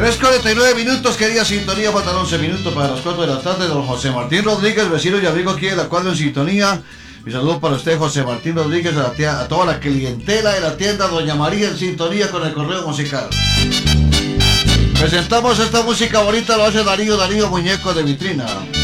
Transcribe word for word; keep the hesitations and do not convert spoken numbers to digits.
tres cuarenta y nueve minutos, querida sintonía, faltan once minutos para las cuatro de la tarde. Don José Martín Rodríguez, vecino y amigo aquí de la cuadra en sintonía. Mi saludo para usted, José Martín Rodríguez, a, la tía, a toda la clientela de la tienda Doña María en sintonía con el correo musical. Presentamos esta música bonita, lo hace Darío, Darío Muñeco de Vitrina.